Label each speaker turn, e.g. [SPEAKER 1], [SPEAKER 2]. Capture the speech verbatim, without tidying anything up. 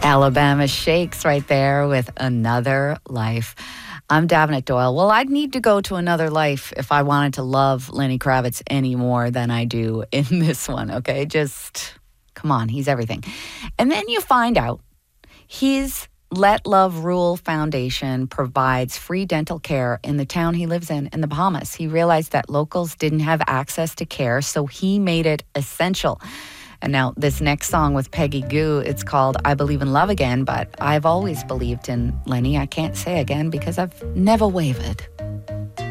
[SPEAKER 1] Alabama Shakes right there with Another Life. I'm Davenant Doyle. Well, I'd need to go to another life if I wanted to love Lenny Kravitz any more than I do in this one, okay? Just, come on, he's everything. And then you find out his Let Love Rule Foundation provides free dental care in the town he lives in, in the Bahamas. He realized that locals didn't have access to care, so he made it essential. And now this next song with Peggy Gou, it's called I Believe in Love Again, but I've always believed in Lenny. I can't say again because I've never wavered.